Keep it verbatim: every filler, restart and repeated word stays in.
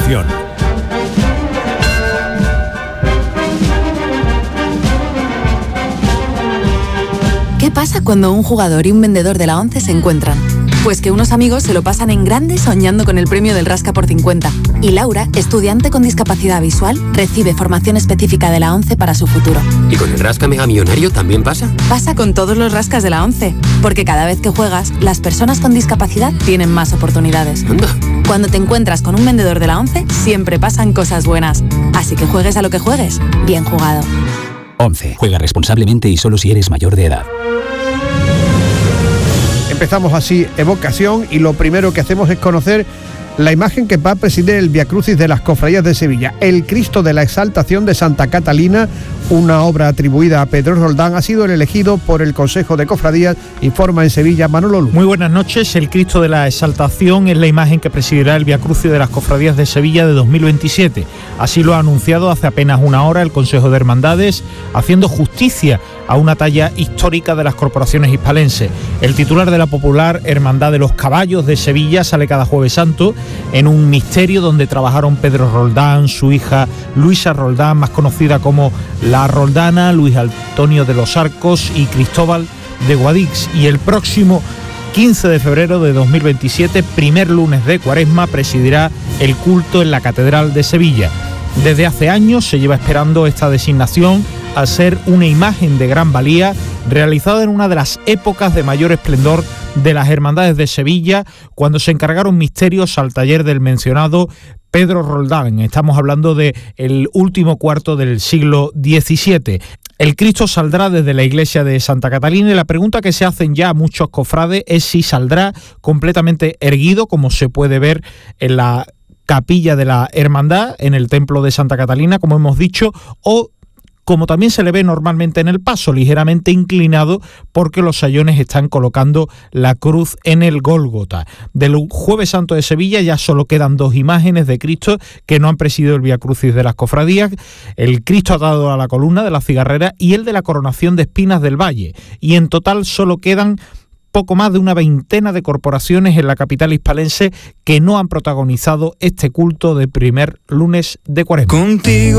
Información. ¿Qué pasa cuando un jugador y un vendedor de la ONCE se encuentran? Pues que unos amigos se lo pasan en grande soñando con el premio del Rasca por cincuenta. Y Laura, estudiante con discapacidad visual, recibe formación específica de la ONCE para su futuro. ¿Y con el Rasca Mega Millonario también pasa? Pasa con todos los rascas de la ONCE, porque cada vez que juegas, las personas con discapacidad tienen más oportunidades. Anda. Cuando te encuentras con un vendedor de la ONCE, siempre pasan cosas buenas. Así que juegues a lo que juegues, bien jugado. ONCE. Juega responsablemente y solo si eres mayor de edad. Empezamos así Evocación y lo primero que hacemos es conocer la imagen que va a presidir el Viacrucis de las Cofradías de Sevilla. El Cristo de la Exaltación de Santa Catalina, una obra atribuida a Pedro Roldán, ha sido el elegido por el Consejo de Cofradías, informa en Sevilla Manolo Luz. Muy buenas noches. El Cristo de la Exaltación es la imagen que presidirá el Viacrucis de las Cofradías de Sevilla de dos mil veintisiete. Así lo ha anunciado hace apenas una hora el Consejo de Hermandades, haciendo justicia a una talla histórica de las corporaciones hispalenses. El titular de la popular Hermandad de los Caballos de Sevilla sale cada Jueves Santo en un misterio donde trabajaron Pedro Roldán, su hija Luisa Roldán, más conocida como La Roldana, Luis Antonio de los Arcos y Cristóbal de Guadix. Y el próximo quince de febrero de dos mil veintisiete, primer lunes de Cuaresma, presidirá el culto en la Catedral de Sevilla. Desde hace años se lleva esperando esta designación al ser una imagen de gran valía realizada en una de las épocas de mayor esplendor de las hermandades de Sevilla, cuando se encargaron misterios al taller del mencionado Pedro Roldán. Estamos hablando de el último cuarto del siglo diecisiete. El Cristo saldrá desde la iglesia de Santa Catalina y la pregunta que se hacen ya muchos cofrades es si saldrá completamente erguido, como se puede ver en la capilla de la hermandad, en el templo de Santa Catalina, como hemos dicho, o como también se le ve normalmente en el paso, ligeramente inclinado, porque los sayones están colocando la cruz en el Gólgota. Del Jueves Santo de Sevilla ya solo quedan dos imágenes de Cristo que no han presidido el Viacrucis de las Cofradías: el Cristo atado a la columna de la Cigarrera y el de la Coronación de Espinas del Valle. Y en total solo quedan poco más de una veintena de corporaciones en la capital hispalense que no han protagonizado este culto de primer lunes de Cuaresma. Contigo.